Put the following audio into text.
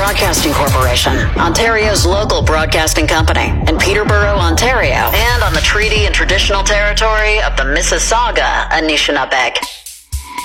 Broadcasting Corporation, Ontario's local broadcasting company, in Peterborough, Ontario, and on the treaty and traditional territory of the Mississauga Anishinaabe.